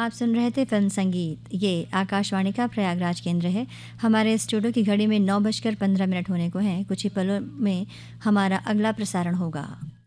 आप सुन रहे थे फिल्म संगीत। ये आकाशवाणी का प्रयागराज केंद्र है। हमारे स्टूडियो की घड़ी में 9:15 होने को हैं। कुछ ही पलों में हमारा अगला प्रसारण होगा।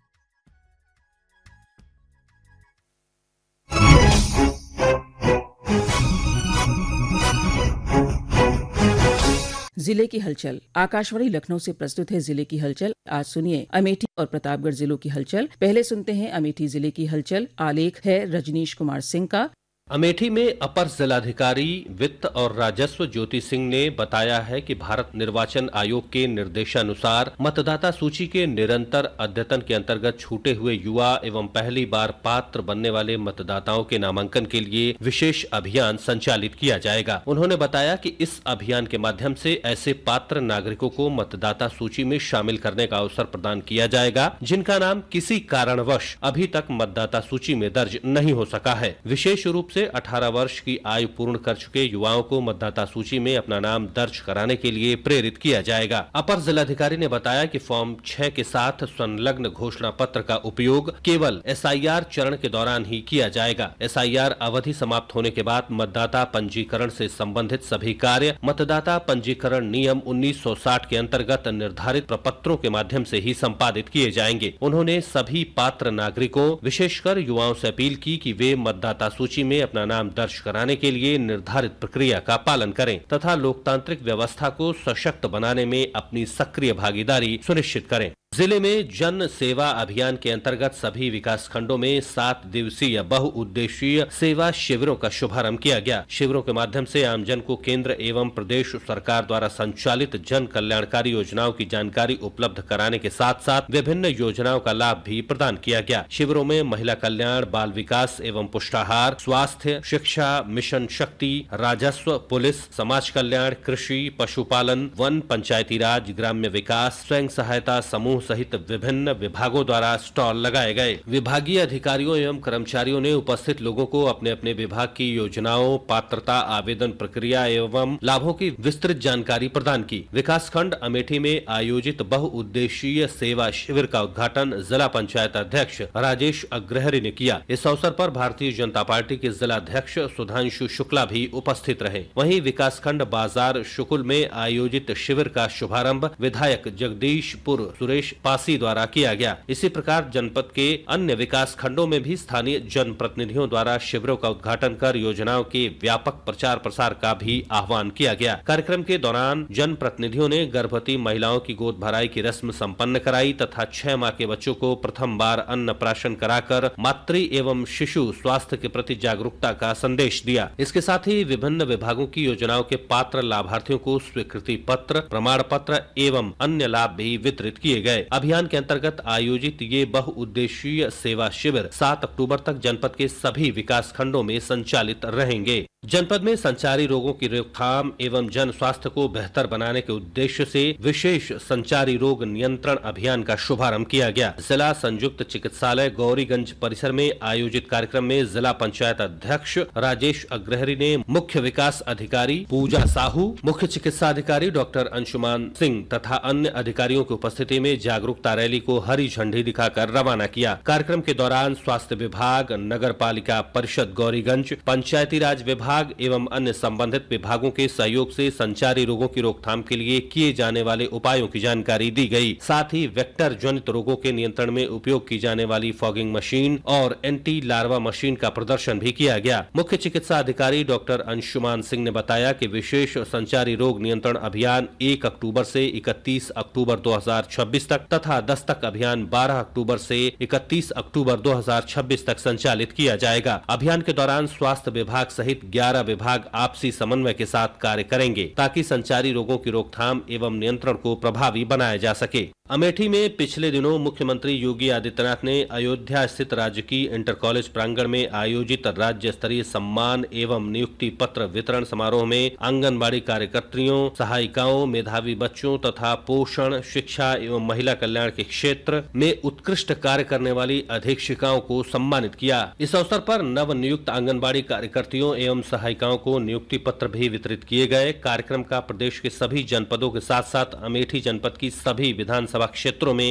जिले की हलचल। आकाशवाणी लखनऊ से प्रस्तुत है जिले की हलचल। आज सुनिए अमेठी और प्रतापगढ़ जिलों की हलचल। पहले सुनते हैं अमेठी जिले की हलचल। आलेख है रजनीश कुमार सिंह का। अमेठी में अपर जिलाधिकारी वित्त और राजस्व ज्योति सिंह ने बताया है कि भारत निर्वाचन आयोग के निर्देशानुसार मतदाता सूची के निरंतर अद्यतन के अंतर्गत छूटे हुए युवा एवं पहली बार पात्र बनने वाले मतदाताओं के नामांकन के लिए विशेष अभियान संचालित किया जाएगा। उन्होंने बताया कि इस अभियान के माध्यम से ऐसे पात्र नागरिकों को मतदाता सूची में शामिल करने का अवसर प्रदान किया जाएगा जिनका नाम किसी कारणवश अभी तक मतदाता सूची में दर्ज नहीं हो सका है। विशेष रूप से 18 वर्ष की आयु पूर्ण कर चुके युवाओं को मतदाता सूची में अपना नाम दर्ज कराने के लिए प्रेरित किया जाएगा। अपर जिलाधिकारी ने बताया कि फॉर्म 6 के साथ संलग्न घोषणा पत्र का उपयोग केवल एसआईआर चरण के दौरान ही किया जाएगा। एसआईआर अवधि समाप्त होने के बाद मतदाता पंजीकरण से संबंधित सभी कार्य मतदाता पंजीकरण नियम 1960 के अंतर्गत निर्धारित प्रपत्रों के माध्यम से ही संपादित किए जाएंगे। उन्होंने सभी पात्र नागरिकों विशेषकर युवाओं से अपील की कि वे मतदाता सूची में अपना नाम दर्ज कराने के लिए निर्धारित प्रक्रिया का पालन करें तथा लोकतांत्रिक व्यवस्था को सशक्त बनाने में अपनी सक्रिय भागीदारी सुनिश्चित करें। जिले में जन सेवा अभियान के अंतर्गत सभी विकास खंडों में 7 दिवसीय बहुउद्देशीय सेवा शिविरों का शुभारंभ किया गया। शिविरों के माध्यम से आमजन को केंद्र एवं प्रदेश सरकार द्वारा संचालित जन कल्याणकारी योजनाओं की जानकारी उपलब्ध कराने के साथ साथ विभिन्न योजनाओं का लाभ भी प्रदान किया गया। शिविरों में महिला कल्याण, बाल विकास एवं पुष्टाहार, स्वास्थ्य, शिक्षा, मिशन शक्ति, राजस्व, पुलिस, समाज कल्याण, कृषि, पशुपालन, वन, पंचायती राज, ग्राम्य विकास, स्वयं सहायता समूह सहित विभिन्न विभागों द्वारा स्टॉल लगाए गए। विभागीय अधिकारियों एवं कर्मचारियों ने उपस्थित लोगों को अपने अपने विभाग की योजनाओं, पात्रता, आवेदन प्रक्रिया एवं लाभों की विस्तृत जानकारी प्रदान की। विकासखंड अमेठी में आयोजित बहुउद्देशीय सेवा शिविर का उद्घाटन जिला पंचायत अध्यक्ष राजेश अग्रहरी ने किया। इस अवसर पर भारतीय जनता पार्टी के जिला अध्यक्ष सुधांशु शुक्ला भी उपस्थित रहे। वहीं विकासखंड बाजार शुकुल में आयोजित शिविर का शुभारंभ विधायक जगदीशपुर सुरेश पासी द्वारा किया गया। इसी प्रकार जनपद के अन्य विकास खंडों में भी स्थानीय जनप्रतिनिधियों द्वारा शिविरों का उद्घाटन कर योजनाओं के व्यापक प्रचार प्रसार का भी आह्वान किया गया। कार्यक्रम के दौरान जनप्रतिनिधियों ने गर्भवती महिलाओं की गोद भराई की रस्म संपन्न कराई तथा 6 माह के बच्चों को प्रथम बार अन्नप्राशन कराकर मातृ एवं शिशु स्वास्थ्य के प्रति जागरूकता का संदेश दिया। इसके साथ ही विभिन्न विभागों की योजनाओं के पात्र लाभार्थियों को स्वीकृति पत्र, प्रमाण पत्र एवं अन्य लाभ भी वितरित किए गए। अभियान के अंतर्गत आयोजित ये बहुउद्देशीय सेवा शिविर 7 अक्टूबर तक जनपद के सभी विकास खंडों में संचालित रहेंगे। जनपद में संचारी रोगों की रोकथाम एवं जन स्वास्थ्य को बेहतर बनाने के उद्देश्य से विशेष संचारी रोग नियंत्रण अभियान का शुभारंभ किया गया। जिला संयुक्त चिकित्सालय गौरीगंज परिसर में आयोजित कार्यक्रम में जिला पंचायत अध्यक्ष राजेश अग्रहरी ने मुख्य विकास अधिकारी पूजा साहू, मुख्य चिकित्सा अधिकारी डॉक्टर अंशुमान सिंह तथा अन्य अधिकारियों की उपस्थिति में जागरूकता रैली को हरी झंडी दिखाकर रवाना किया। कार्यक्रम के दौरान स्वास्थ्य विभाग, नगर पालिका परिषद गौरीगंज, पंचायती राज विभाग एवं अन्य संबंधित विभागों के सहयोग से संचारी रोगों की रोकथाम के लिए किए जाने वाले उपायों की जानकारी दी गई। साथ ही वेक्टर जनित रोगों के नियंत्रण में उपयोग की जाने वाली फॉगिंग मशीन और एंटी लार्वा मशीन का प्रदर्शन भी किया गया। मुख्य चिकित्सा अधिकारी डॉक्टर अंशुमान सिंह ने बताया कि विशेष संचारी रोग नियंत्रण अभियान 1 अक्टूबर से 31 अक्टूबर 2026 तक तथा दस्तक अभियान 12 अक्टूबर से 31 अक्टूबर 2026 तक संचालित किया जाएगा। अभियान के दौरान स्वास्थ्य विभाग सहित 11 विभाग आपसी समन्वय के साथ कार्य करेंगे ताकि संचारी रोगों की रोकथाम एवं नियंत्रण को प्रभावी बनाया जा सके। अमेठी में पिछले दिनों मुख्यमंत्री योगी आदित्यनाथ ने अयोध्या स्थित राजकीय इंटर कॉलेज प्रांगण में आयोजित राज्य स्तरीय सम्मान एवं नियुक्ति पत्र वितरण समारोह में आंगनबाड़ी कार्यकर्तियों, सहायिकाओं, मेधावी बच्चों तथा पोषण, शिक्षा एवं महिला कल्याण के क्षेत्र में उत्कृष्ट कार्य करने वाली अधीक्षिकाओं को सम्मानित किया। इस अवसर पर नव नियुक्त आंगनबाड़ी कार्यकर्तियों एवं सहायिकाओं को नियुक्ति पत्र भी वितरित किए गए। कार्यक्रम का प्रदेश के सभी जनपदों के साथ साथ अमेठी जनपद की सभी विधानसभा क्षेत्रों में